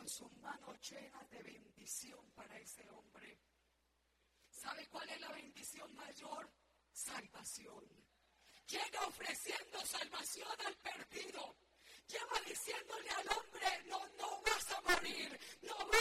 con sus manos llenas de bendición para ese hombre. ¿Sabe cuál es la bendición mayor? Salvación. Llega ofreciendo salvación al perdido.